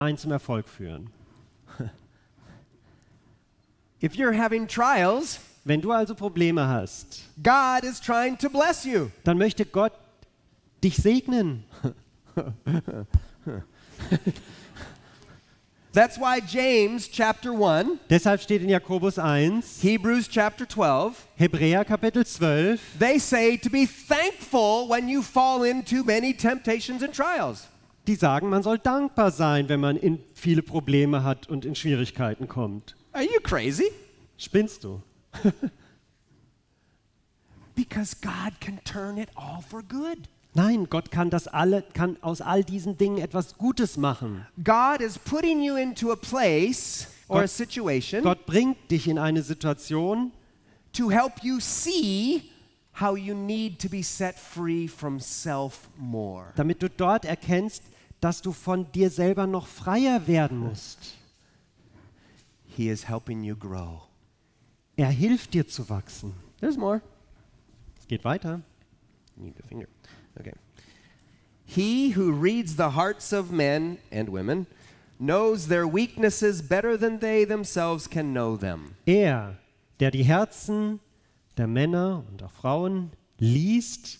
zum Erfolg führen. If you're having trials, Wenn du also Probleme hast, God is trying to bless you. dann möchte Gott dich segnen. That's why James chapter 1, Deshalb steht in Jakobus 1, Hebrews chapter 12, Hebräer Kapitel 12, they say to be thankful when you fall into many temptations and trials. die sagen, man soll dankbar sein, wenn man in viele Probleme hat und in Schwierigkeiten kommt. Are you crazy? Spinnst du? Because God can turn it all for good. Nein, Gott kann aus all diesen Dingen etwas Gutes machen. God is putting you into a place or a Gott- situation Gott bringt dich in eine Situation, to help you see how you need to be set free from self more. damit du dort erkennst, dass du von dir selber noch freier werden musst. He is helping you grow. Er hilft dir zu wachsen. There's more. Es geht weiter. Need the finger. Okay. He who reads the hearts of men and women knows their weaknesses better than they themselves can know them. Er, der die Herzen der Männer und auch Frauen liest,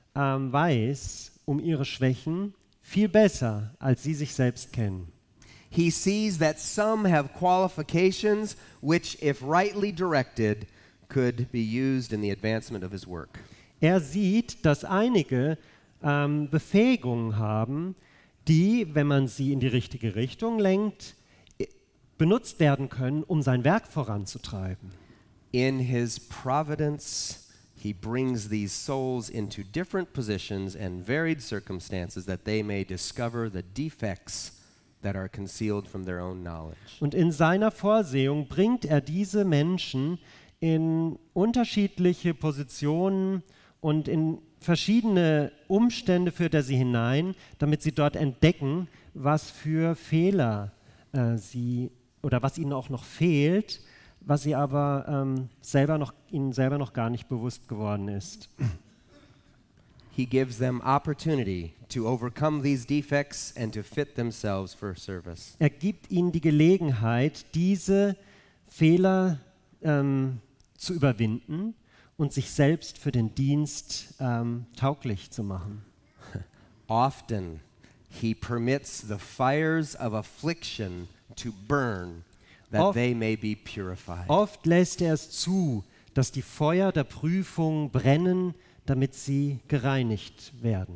weiß um ihre Schwächen viel besser, als sie sich selbst kennen. He sees that some have qualifications which, if rightly directed, could be used in the advancement of his work. Er sieht, dass einige Befähigungen haben, die, wenn man sie in die richtige Richtung lenkt, benutzt werden können, um sein Werk voranzutreiben. In his providence, he brings these souls into different positions and varied circumstances that they may discover the defects that are concealed from their own knowledge. Und in seiner Vorsehung bringt er diese Menschen in unterschiedliche Positionen und in verschiedene Umstände führt er sie hinein, damit sie dort entdecken, was für Fehler was ihnen auch noch fehlt, was sie aber ihnen selber noch gar nicht bewusst geworden ist. He gives them opportunity to overcome these defects and to fit themselves for service. Er gibt ihnen die Gelegenheit, diese Fehler zu überwinden und sich selbst für den Dienst tauglich zu machen. Often, he permits the fires of affliction to burn, that they may be purified. Oft lässt er es zu, dass die Feuer der Prüfung brennen, damit sie gereinigt werden.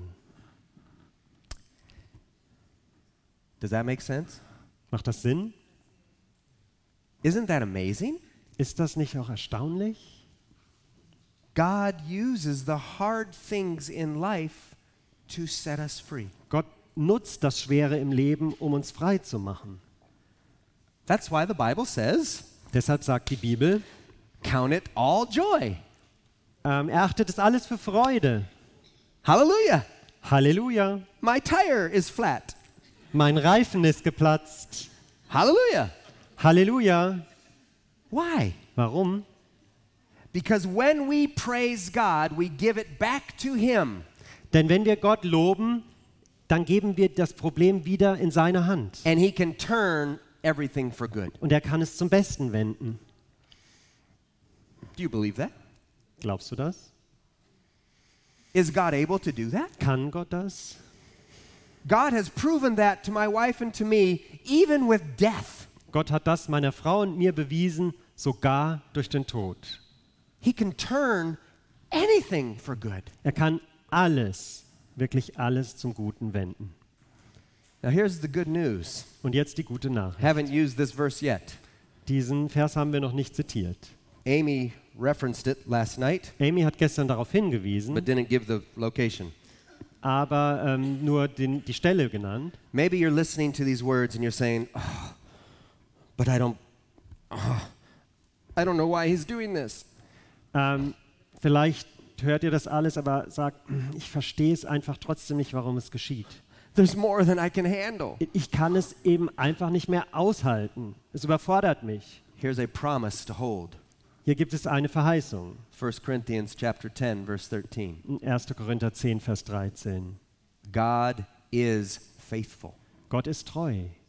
Does that make sense? Macht das Sinn? Isn't that amazing? Ist das nicht auch erstaunlich? God uses the hard things in life to set us free. Gott nutzt das Schwere im Leben, um uns frei zu machen. That's why the Bible says, Deshalb sagt die Bibel, count it all joy. erachtet es alles für Freude. Hallelujah. Halleluja. My tire is flat. Mein Reifen ist geplatzt. Hallelujah. Halleluja. Why? Warum? Because when we praise God, we give it back to Him. Denn wenn wir Gott loben, dann geben wir das Problem wieder in seine Hand. And He can turn everything for good. Und er kann es zum Besten wenden. Do you believe that? Glaubst du das? Is God able to do that? Kann Gott das? God has proven that to my wife and to me, even with death. Gott hat das meiner Frau und mir bewiesen, sogar durch den Tod. He can turn anything for good. Er kann alles, wirklich alles zum Guten wenden. Now here's the good news. Und jetzt die gute Nachricht. Haven't used this verse yet. Diesen Vers haben wir noch nicht zitiert. Amy referenced it last night, Amy hat gestern darauf hingewiesen, but didn't give the location. aber nur die Stelle genannt. Maybe you're listening to these words and you're saying, oh, but I don't know why he's doing this. Vielleicht hört ihr das alles, aber sagt, ich verstehe es einfach trotzdem nicht, warum es geschieht. There's more than I can handle. Ich kann es eben einfach nicht mehr aushalten. Es überfordert mich. Here's a promise to hold. Hier gibt es eine Verheißung. 1 Corinthians chapter 10, verse 13. In 1. Korinther 10, Vers 13. God is faithful. Gott ist treu.